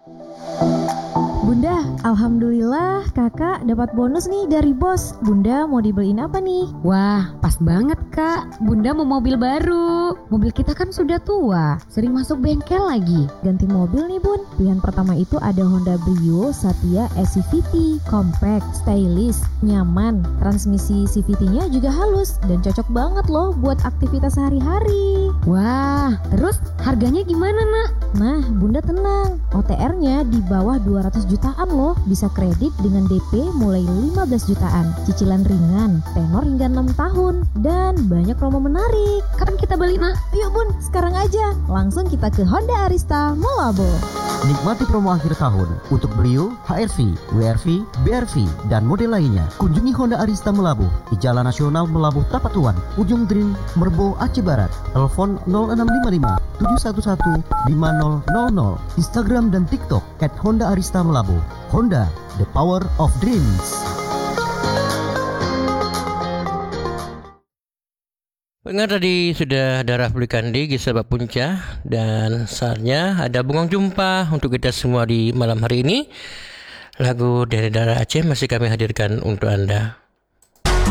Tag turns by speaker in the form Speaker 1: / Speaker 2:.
Speaker 1: Bunda, alhamdulillah kakak dapat bonus nih dari bos. Bunda mau dibeliin apa nih?
Speaker 2: Wah, pas banget Kak. Bunda mau mobil baru. Mobil kita kan sudah tua, sering masuk bengkel lagi.
Speaker 1: Ganti mobil nih bun. Pilihan pertama itu ada Honda Brio Satya SCVT. Compact, stylish, nyaman. Transmisi CVT-nya juga halus dan cocok banget loh buat aktivitas sehari-hari.
Speaker 2: Wah, terus harganya gimana nak?
Speaker 1: Nah, Bunda tenang. OTR-nya di bawah 200 jutaan loh. Bisa kredit dengan DP mulai 15 jutaan. Cicilan ringan, tenor hingga 6 tahun. Dan banyak promo menarik.
Speaker 2: Kapan kita beli nak?
Speaker 1: Ayo bun, sekarang aja. Langsung kita ke Honda Arista Malabo.
Speaker 3: Nikmati promo akhir tahun untuk Brio, HR-V, WR-V, BR-V, dan model lainnya. Kunjungi Honda Arista Malabo di Jalan Nasional Malabo Tapatuan, Ujung Dring, Merbo, Aceh Barat. Telepon 0655 711 5000. Instagram dan TikTok @HondaAristaMalabo. Honda, the power of dreams.
Speaker 4: Pendengar, tadi sudah ada Rafli Kandi, Gisel Punca, dan saatnya ada Bengong Jumpa untuk kita semua di malam hari ini. Lagu dari daerah Aceh masih kami hadirkan untuk Anda.